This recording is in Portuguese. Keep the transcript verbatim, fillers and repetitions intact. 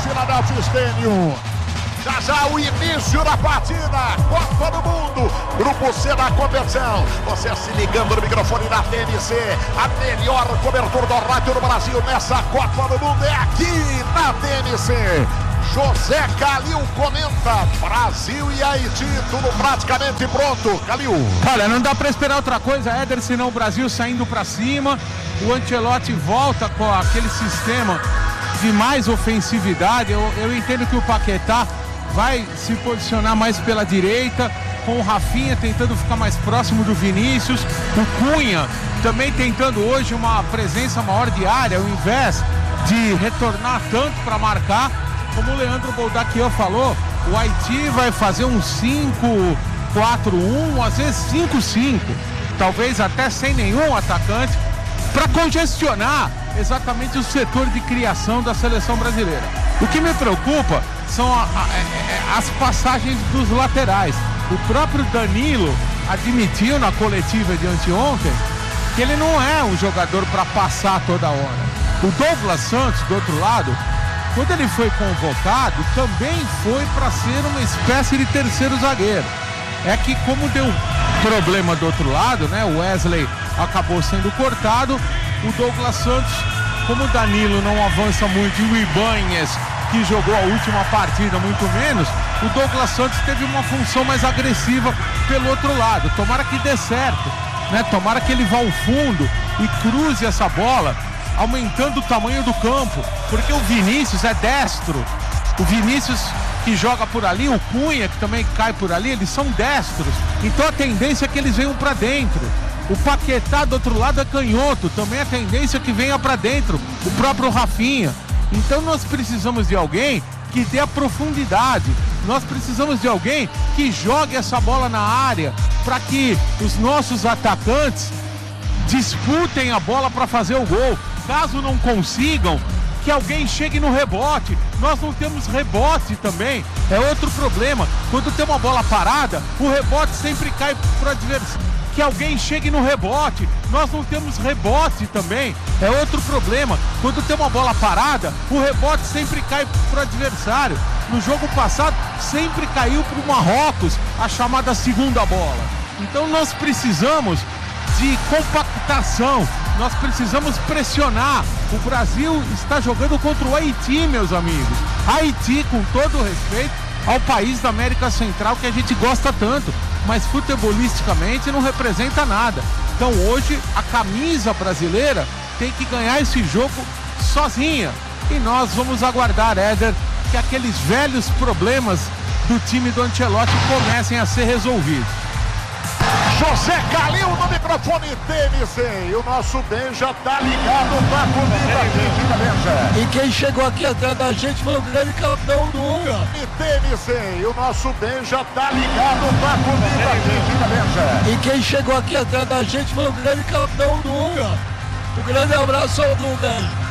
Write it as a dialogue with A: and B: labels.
A: Philadelphia Stadium. Já já o início da partida, Copa do Mundo, Grupo C da competição. Você se ligando no microfone da T N C, a melhor cobertura do rádio no Brasil nessa Copa do Mundo é aqui na T N C. José Calil comenta, Brasil e Haiti, tudo praticamente pronto. Calil.
B: Olha, não dá pra esperar outra coisa, Éder, senão o Brasil saindo pra cima. O Ancelotti volta com aquele sistema de mais ofensividade. Eu, eu entendo que o Paquetá vai se posicionar mais pela direita, com o Rafinha tentando ficar mais próximo do Vinícius, o Cunha também tentando hoje uma presença maior de área, ao invés de retornar tanto para marcar, como o Leandro Boldaquian falou, o Haiti vai fazer um cinco quatro um, às vezes cinco cinco, talvez até sem nenhum atacante, para congestionar exatamente o setor de criação da seleção brasileira. O que me preocupa são a, a, a, as passagens dos laterais. O próprio Danilo admitiu na coletiva de anteontem que ele não é um jogador para passar toda hora. O Douglas Santos, do outro lado, quando ele foi convocado, também foi para ser uma espécie de terceiro zagueiro. É que como deu problema do outro lado, né? O Wesley acabou sendo cortado, o Douglas Santos, como o Danilo não avança muito e o Ibanez, que jogou a última partida muito menos, o Douglas Santos teve uma função mais agressiva pelo outro lado. Tomara que dê certo, né? Tomara que ele vá ao fundo e cruze essa bola, aumentando o tamanho do campo, porque o Vinícius é destro. O Vinícius que joga por ali, o Cunha que também cai por ali, eles são destros. Então a tendência é que eles venham para dentro. O Paquetá do outro lado é canhoto, também a tendência é que venha para dentro. O próprio Rafinha. Então nós precisamos de alguém que dê a profundidade. Nós precisamos de alguém que jogue essa bola na área para que os nossos atacantes disputem a bola para fazer o gol. Caso não consigam, que alguém chegue no rebote. Nós não temos rebote também, é outro problema. Quando tem uma bola parada, o rebote sempre cai para o adversário. Que alguém chegue no rebote, nós não temos rebote também, é outro problema. Quando tem uma bola parada, o rebote sempre cai para o adversário. No jogo passado, sempre caiu para o Marrocos a chamada segunda bola. Então nós precisamos de compactação, nós precisamos pressionar. O Brasil está jogando contra o Haiti, meus amigos. Haiti, com todo o respeito ao país da América Central que a gente gosta tanto, mas futebolisticamente não representa nada. Então hoje a camisa brasileira tem que ganhar esse jogo sozinha. E nós vamos aguardar, Éder, que aqueles velhos problemas do time do Ancelotti comecem a ser resolvidos.
A: José Calil no microfone T N C. E o nosso Benja tá ligado pra comida aqui, Benja.
C: E quem chegou aqui atrás da gente foi o grande campeão do mundo.
A: E T N C. E o nosso Benja tá ligado pra comida aqui, Benja.
C: E quem chegou aqui atrás da gente foi o grande campeão do mundo. Um grande abraço ao Dunga.